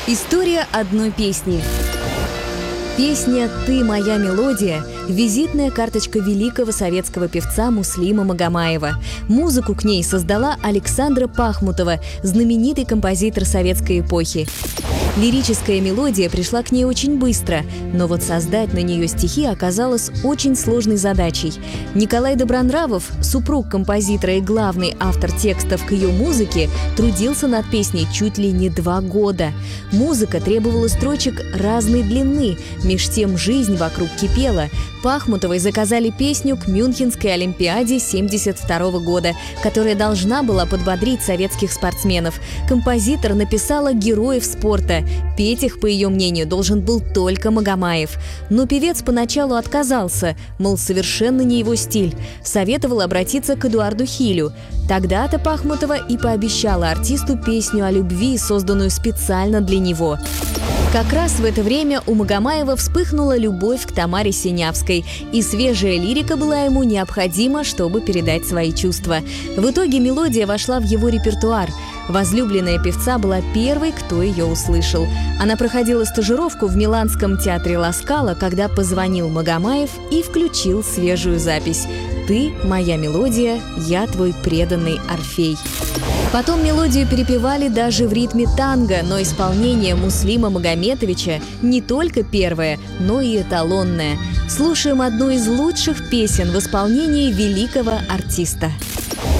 История одной песни. Песня «Ты моя мелодия» – визитная карточка великого советского певца Муслима Магомаева. Музыку к ней создала Александра Пахмутова, знаменитый композитор советской эпохи. Лирическая мелодия пришла к ней очень быстро, но вот создать на нее стихи оказалось очень сложной задачей. Николай Добронравов, супруг композитора и главный автор текстов к ее музыке, трудился над песней чуть ли не 2 года. Музыка требовала строчек разной длины, меж тем жизнь вокруг кипела. Пахмутовой заказали песню к Мюнхенской Олимпиаде 1972 года, которая должна была подбодрить советских спортсменов. Композитор написала героев спорта. Петь их, по ее мнению, должен был только Магомаев. Но певец поначалу отказался, мол, совершенно не его стиль. Советовал обратиться к Эдуарду Хилю. Тогда-то Пахмутова и пообещала артисту песню о любви, созданную специально для него. Как раз в это время у Магомаева вспыхнула любовь к Тамаре Синявской, и свежая лирика была ему необходима, чтобы передать свои чувства. В итоге мелодия вошла в его репертуар. Возлюбленная певца была первой, кто ее услышал. Она проходила стажировку в Миланском театре Ла Скала, когда позвонил Магомаев и включил свежую запись «Ты моя мелодия, я твой преданный Орфей». Потом мелодию перепевали даже в ритме танго, но исполнение Муслима Магометовича не только первое, но и эталонное. Слушаем одну из лучших песен в исполнении великого артиста.